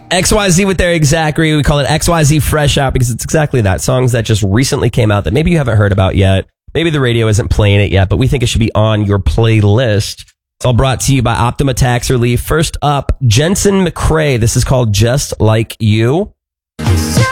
XYZ with their Exactly. We call it XYZ Fresh Out because it's exactly that. Songs that just recently came out that maybe you haven't heard about yet. Maybe the radio isn't playing it yet, but we think it should be on your playlist. It's all brought to you by Optima Tax Relief. First up, Jensen McCrae. This is called Just Like You.